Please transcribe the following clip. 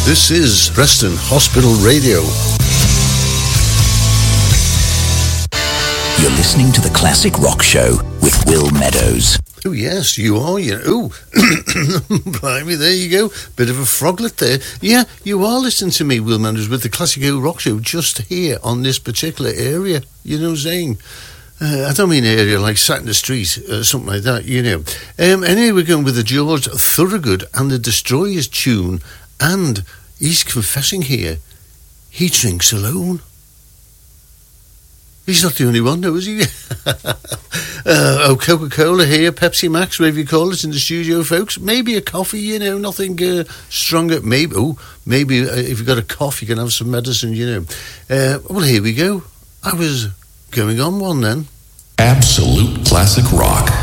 This is Preston Hospital Radio. You're listening to the Classic Rock Show with Will Meadows. Oh, yes, you are. Oh, blimey, there you go. Bit of a froglet there. Yeah, you are listening to me, Will Meadows, with the Classic Rock Show just here on this particular area. You know what I'm saying? I don't mean area like sat in the street, something like that, you know. Anyway, we're going with the George Thorogood and the Destroyers tune, and he's confessing here he drinks alone. He's not the only one, though, is he? Coca-Cola here, Pepsi Max, whatever you call it, in the studio, folks. Maybe a coffee, you know, nothing stronger. Maybe if you've got a cough, you can have some medicine, you know. Well, here we go. I was going on one then. Absolute classic rock.